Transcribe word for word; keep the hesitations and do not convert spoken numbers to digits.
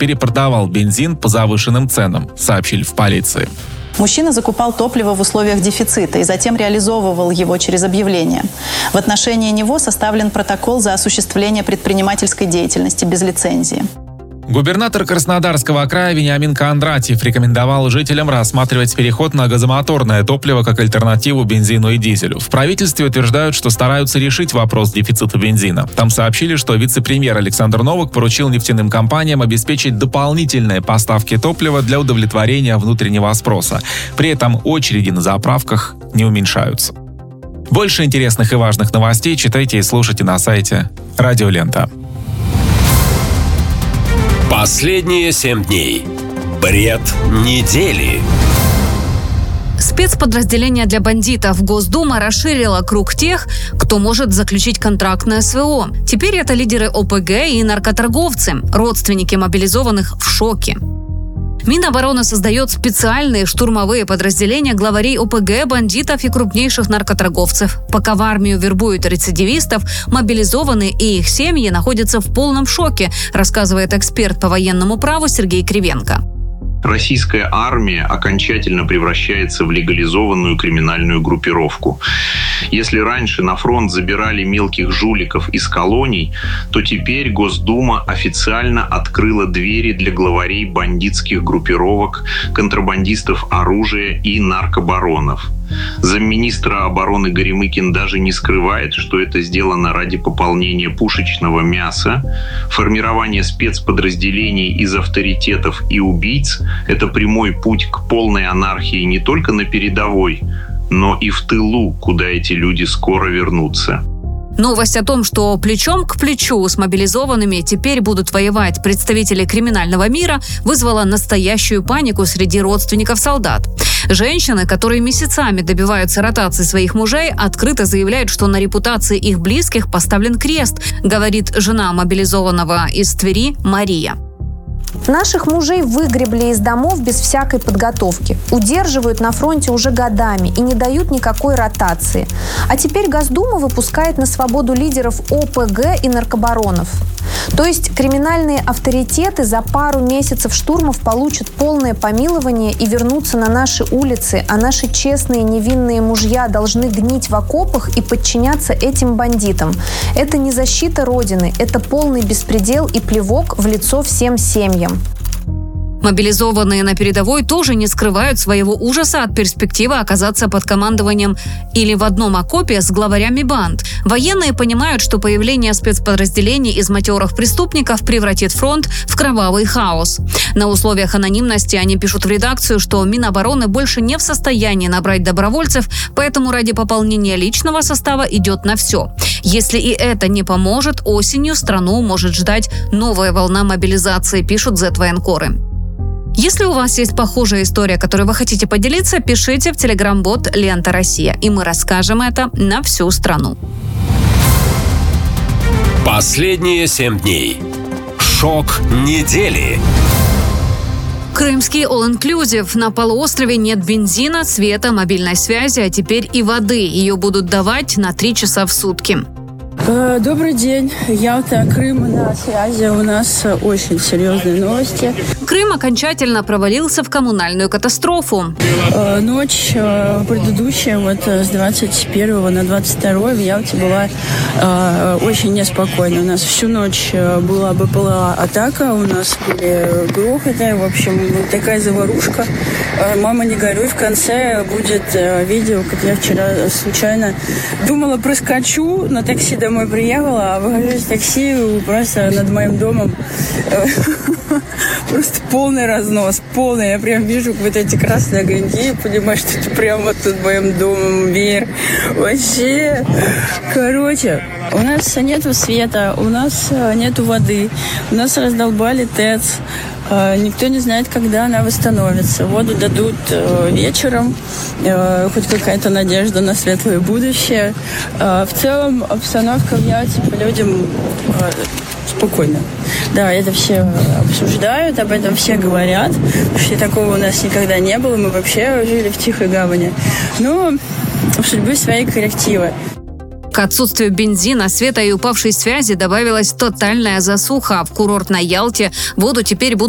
перепродавал бензин по завышенным ценам, сообщили в полиции. Мужчина закупал топливо в условиях дефицита и затем реализовывал его через объявление. В отношении него составлен протокол за осуществление предпринимательской деятельности без лицензии. Губернатор Краснодарского края Вениамин Кондратьев рекомендовал жителям рассматривать переход на газомоторное топливо как альтернативу бензину и дизелю. В правительстве утверждают, что стараются решить вопрос дефицита бензина. Там сообщили, что вице-премьер Александр Новак поручил нефтяным компаниям обеспечить дополнительные поставки топлива для удовлетворения внутреннего спроса. При этом очереди на заправках не уменьшаются. Больше интересных и важных новостей читайте и слушайте на сайте Радио Лента. Последние семь дней. Бред недели. Спецподразделение для бандитов. Госдума расширила круг тех, кто может заключить контракт на СВО. Теперь это лидеры О Пэ Гэ и наркоторговцы. Родственники мобилизованных в шоке. Минобороны создает специальные штурмовые подразделения главарей О Пэ Гэ, бандитов и крупнейших наркоторговцев. Пока в армию вербуют рецидивистов, мобилизованные и их семьи находятся в полном шоке, рассказывает эксперт по военному праву Сергей Кривенко. Российская армия окончательно превращается в легализованную криминальную группировку. Если раньше на фронт забирали мелких жуликов из колоний, то теперь Госдума официально открыла двери для главарей бандитских группировок, контрабандистов оружия и наркобаронов. Замминистра обороны Горемыкин даже не скрывает, что это сделано ради пополнения пушечного мяса. Формирование спецподразделений из авторитетов и убийц – это прямой путь к полной анархии не только на передовой, но и в тылу, куда эти люди скоро вернутся. Новость о том, что плечом к плечу с мобилизованными теперь будут воевать представители криминального мира, вызвала настоящую панику среди родственников солдат. Женщины, которые месяцами добиваются ротации своих мужей, открыто заявляют, что на репутации их близких поставлен крест, говорит жена мобилизованного из Твери Мария. Наших мужей выгребли из домов без всякой подготовки, удерживают на фронте уже годами и не дают никакой ротации. А теперь Госдума выпускает на свободу лидеров О Пэ Гэ и наркобаронов. То есть криминальные авторитеты за пару месяцев штурмов получат полное помилование и вернутся на наши улицы, а наши честные невинные мужья должны гнить в окопах и подчиняться этим бандитам. Это не защита Родины, это полный беспредел и плевок в лицо всем семьям. Мобилизованные на передовой тоже не скрывают своего ужаса от перспективы оказаться под командованием или в одном окопе с главарями банд. Военные понимают, что появление спецподразделений из матерых преступников превратит фронт в кровавый хаос. На условиях анонимности они пишут в редакцию, что Минобороны больше не в состоянии набрать добровольцев, поэтому ради пополнения личного состава идет на все. Если и это не поможет, осенью страну может ждать новая волна мобилизации, пишут зет-военкоры. Если у вас есть похожая история, которой вы хотите поделиться, пишите в телеграм-бот «Лента Россия», и мы расскажем это на всю страну. Последние семь дней. Шок недели. Крымский all-inclusive. На полуострове нет бензина, света, мобильной связи, а теперь и воды. Ее будут давать на три часа в сутки. Добрый день. Ялта, Крым на связи. У нас очень серьезные новости. Крым окончательно провалился в коммунальную катастрофу. Ночь предыдущая, вот с двадцать первого на двадцать второе в Ялте была очень неспокойна. У нас всю ночь была бэ пэ эл а-атака, у нас были грохоты, в общем, такая заварушка. Мама, не горюй, в конце будет видео, как я вчера случайно думала, проскочу, на такси домой приехала, а выхожу из такси, просто над моим домом просто полный разнос, полный. Я прям вижу вот эти красные огоньки и понимаю, что это прямо вот над моим домом мир. Вообще, короче, у нас нету света, у нас нету воды, у нас раздолбали ТЭЦ. Никто не знает, когда она восстановится. Воду дадут вечером, хоть какая-то надежда на светлое будущее. В целом обстановка в Ялте по людям спокойно. Да, это все обсуждают, об этом все говорят, потому что такого у нас никогда не было, мы вообще жили в тихой гавани. Но у судьбы свои коррективы. К отсутствию бензина, света и упавшей связи добавилась тотальная засуха. В курортной Ялте воду теперь будут